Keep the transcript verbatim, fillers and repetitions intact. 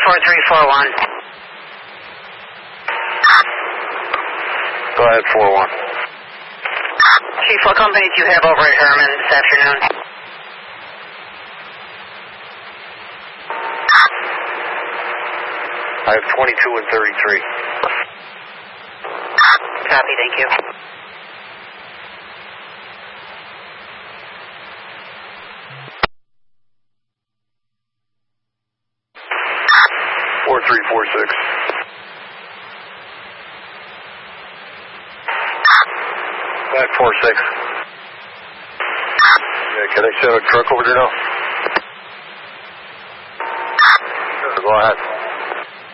four three four one. Go ahead, four one. Chief, what company do you have over at Herman this afternoon? I have twenty-two and thirty-three. Copy, thank you. four three four six. Back four six. Yeah, can I send a truck over there now? Sure, go ahead.